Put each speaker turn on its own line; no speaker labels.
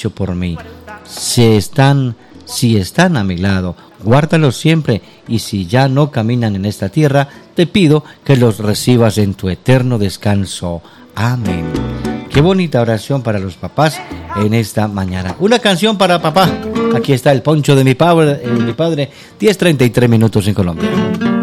hecho por mí. Si están a mi lado, guárdalos siempre, y si ya no caminan en esta tierra, te pido que los recibas en tu eterno descanso. Amén. Qué bonita oración para los papás en esta mañana. Una canción para papá. Aquí está el poncho de mi padre, 10:33 en Colombia.